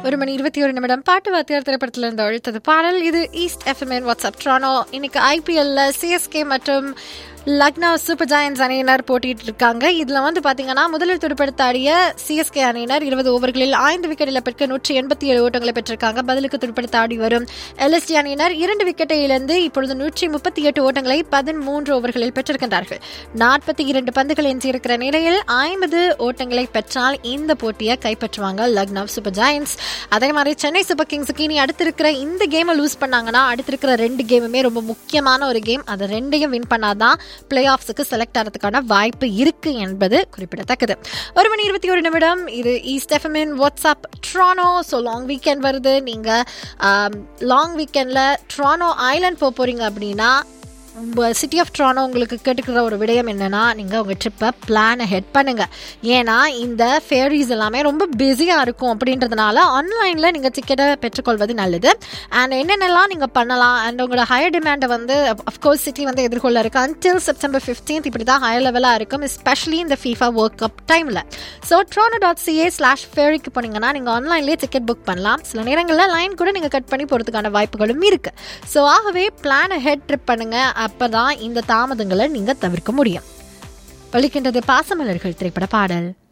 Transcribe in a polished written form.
1:21 பாட்டு வாத்தியார் திரைப்படத்தில் இருந்து அழுத்தது பாடல். இது ஈஸ்ட் எஃப்எம் வாட்ஸ்அப் ட்ரானோ. இன்னைக்கு ஐபிஎல்ல சிஎஸ்கே மற்றும் லக்னோ சூப்பர் ஜாயன்ஸ் அணியினர் போட்டிட்டு இருக்காங்க. இதுல பாத்தீங்கன்னா முதலில் துடுப்படுத்த ஆடிய சிஎஸ்கே அணியினர் 20 ஓவர்களில் 5 விக்கெட் இழப்பிற்கு 187 ஓட்டங்களை பெற்றிருக்காங்க. பதிலுக்கு துடுப்படுத்த ஆடி வரும் எல்எஸ்டி அணியினர் 2 விக்கெட்டை இழந்து இப்பொழுது 138 ஓட்டங்களை 13 ஓவர்களில் பெற்றிருக்கின்றார்கள். 42 பந்துகள் எஞ்சியிருக்கிற நிலையில் 50 ஓட்டங்களை பெற்றால் இந்த போட்டியை கைப்பற்றுவாங்க லக்னோ சூப்பர் ஜாயன்ஸ். அதே மாதிரி சென்னை சூப்பர் கிங்ஸுக்கு இனி அடுத்திருக்கிற இந்த கேமை லூஸ் பண்ணாங்கன்னா அடுத்திருக்கிற 2 கேமுமே ரொம்ப முக்கியமான ஒரு கேம். அது 2ஐயும் வின் பண்ணாதான் பிளே ஆஃப்ஸுக்கு செலக்ட் ஆகிறதுக்கான வாய்ப்பு இருக்கு என்பது குறிப்பிடத்தக்கது. 1:21 இது east FM WhatsApp ட்ரானோ. So long weekend வருது. நீங்க லாங் வீக்கெண்ட்ல ட்ரானோ ஐலாண்ட் போறீங்க அப்படின்னா சிட்டி ஆஃப் ட்ரானோ உங்களுக்கு கேட்டுக்கிற ஒரு விடயம் என்னன்னா, நீங்கள் உங்கள் ட்ரிப்பை பிளானை ஹெட் பண்ணுங்க. ஏன்னா இந்த ஃபேரிஸ் எல்லாமே ரொம்ப பிஸியாக இருக்கும். அப்படின்றதுனால ஆன்லைனில் நீங்கள் டிக்கெட்டை பெற்றுக்கொள்வது நல்லது. அண்ட் என்னென்னலாம் நீங்கள் பண்ணலாம் அண்ட் உங்களோட ஹையர் டிமாண்டை அஃப்கோர்ஸ் சிட்டி எதிர்கொள்ள இருக்கு. அன்டில் செப்டம்பர் 15 இப்படி தான் ஹையர் லெவலாக இருக்கும், எஸ்பெஷலி இந்த FIFA வேர்ல்ட் கப் டைமில். ஸோ Toronto.ca/ferryக்கு போனீங்கன்னா நீங்கள் ஆன்லைன்லேயே டிக்கெட் புக் பண்ணலாம். சில நேரங்களில் லைன் கூட நீங்கள் கட் பண்ணி போகிறதுக்கான வாய்ப்புகளும் இருக்கு. ஸோ ஆகவே பிளானை ஹெட் ட்ரிப் பண்ணுங்க. அப்பதான் இந்த தாமதங்களை நீங்க தவிர்க்க முடியும். ஒலிக்கின்றது பாசமலர்கள் திரைப்பட பாடல்.